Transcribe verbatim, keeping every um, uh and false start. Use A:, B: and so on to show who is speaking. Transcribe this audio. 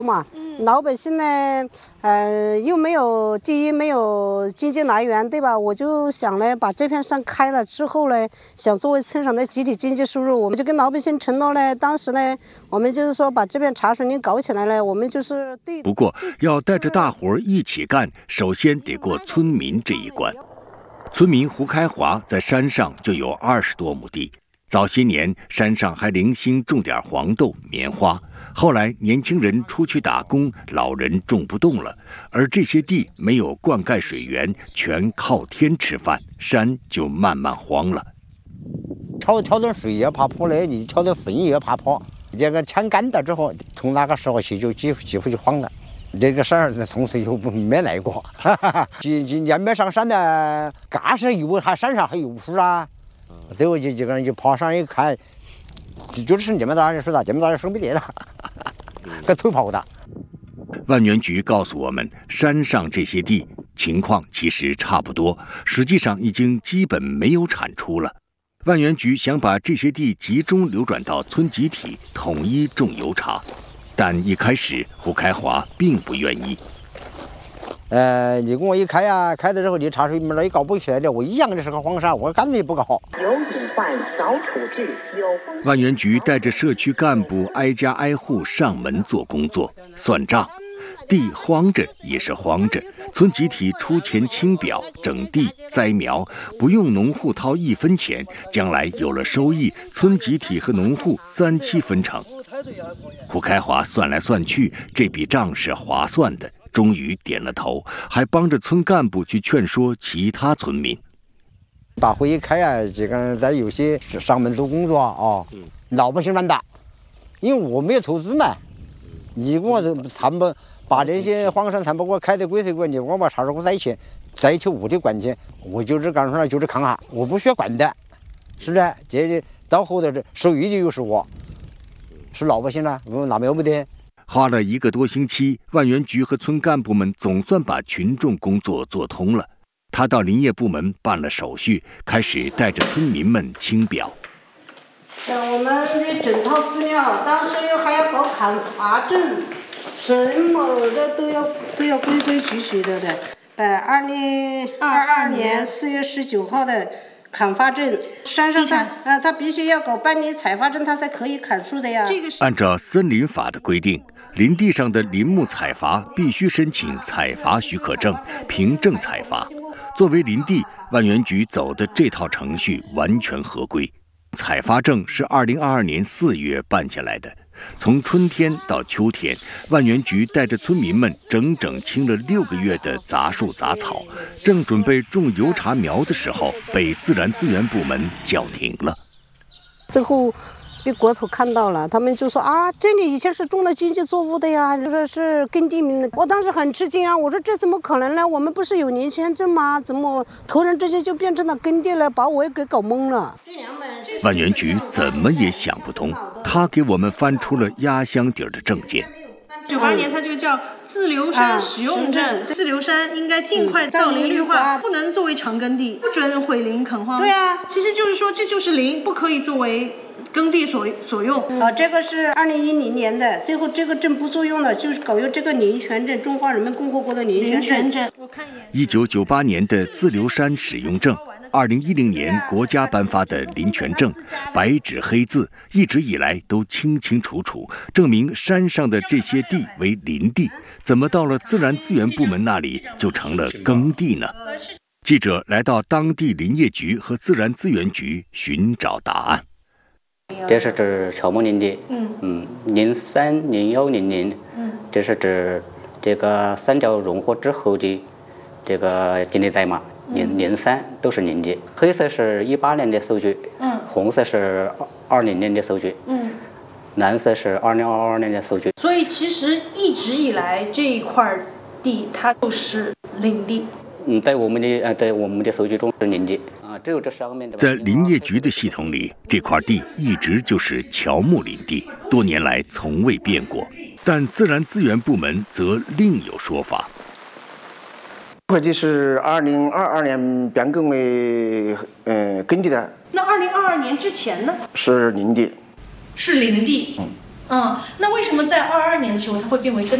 A: 嘛，老百姓呢，呃，又没有第一没有经济来源，对吧？我就想呢，把这片山开了之后呢，想作为村上的集体经济收入，我们就跟老百姓承诺呢，当时呢，我们就是说把这片茶树林搞起来了，我们就是对。
B: 不过要带着大伙儿一起干，首先得过村民这一关。村民胡开华在山上就有二十多亩地，早些年山上还零星种点黄豆、棉花。后来年轻人出去打工，老人种不动了，而这些地没有灌溉水源，全靠天吃饭，山就慢慢荒了。
C: 挑挑点水也怕破嘞，你挑点粪也怕破。这个铲干了之后，从那个时候起就几几乎就荒了。这个山儿从此就没来过。哈哈哈，今今年没上山的，嘎是有，他山上还有树啊。最后就几个人就爬上一看。就是这么大人说的，这么大人生不得了，可偷跑的。
B: 万源局告诉我们，山上这些地情况其实差不多，实际上已经基本没有产出了。万源局想把这些地集中流转到村集体，统一种油茶，但一开始胡开华并不愿意。
C: 呃，你跟我一开呀、啊，开了之后你茶水门儿也搞不起来的，我一样的是个荒沙，我干脆不搞。有隐患早处置。
B: 有。万源局带着社区干部挨家挨户上门做工作，算账。地荒着也是荒着，村集体出钱清表、整地、栽苗，不用农户掏一分钱，将来有了收益，村集体和农户三七分成。胡开华算来算去，这笔账是划算的。终于点了头，还帮着村干部去劝说其他村民。
C: 把会一开啊，这个在有些上门做工作啊、哦，老百姓乱打，因为我没有投资嘛，你给我他们把这些荒山他们给我开的规则给我，你给我把茶树给我在一起，在一起我的管钱，我就是干出来就是看下，我不需要管的，是不是？这到后头这受益的又是我，是老百姓呢，我哪没有不得？
B: 花了一个多星期，万源局和村干部们总算把群众工作做通了。他到林业部门办了手续，开始带着村民们清表。
A: 像我们这整套资料，当时又还要搞砍伐证，什么的都要都要规规矩矩的的。呃，二零二二年四月十九号的砍伐证，山上他呃他必须要搞办理采伐证，他才可以砍树的呀。这个
B: 按照森林法的规定，林地上的林木采伐必须申请采伐许可证，凭证采伐。作为林地，万源局走的这套程序完全合规。采伐证是二零二二年四月办下来的，从春天到秋天，万源局带着村民们整整清了六个月的杂树杂草，正准备种油茶苗的时候，被自然资源部门叫停了。
A: 最后被国土看到了，他们就说啊，这里以前是种的经济作物的呀，就说是耕地名的。我当时很吃惊啊，我说这怎么可能呢？我们不是有林权证吗？怎么突然之间就变成了耕地了？把我也给搞懵了。
B: 万源局怎么也想不通，他给我们翻出了压箱底儿的证件。
D: 九八年，它这个叫自留山使用证，自留山应该尽快造林绿化，不能作为长耕地，不准毁林垦荒。
A: 对啊，
D: 其实就是说这就是林，不可以作为耕地所所用。
A: 啊，这个是二零一零年的，最后这个证不作用了，就是搞用这个林权证，中华人民共和国的林权证。
D: 我看一眼。
B: 一九九八年的自留山使用证。二零一零年国家颁发的林权证，白纸黑字，一直以来都清清楚楚，证明山上的这些地为林地，怎么到了自然资源部门那里就成了耕地呢？记者来到当地林业局和自然资源局寻找答案。
E: 这是指乔木林地，嗯嗯，零三零幺零零，嗯，这是指这个三角融合之后的这个经地代码。零零三都是林地，黑色是一八年的数据，嗯，红色是二零年的数据，嗯，蓝色是二零二二年的数据。
D: 所以其实一直以来这一块地它都是林地。
E: 嗯，在我们的呃，在我们的数据中是林地啊，只有这上面的。
B: 在林业局的系统里，这块地一直就是乔木林地，多年来从未变过。但自然资源部门则另有说法。
F: 这块地是二零二二年变更为嗯耕地的。
D: 那二零二二年之前呢？
F: 是林地。
D: 是林地。嗯。 嗯，那为什么在二二年的时候它会变为耕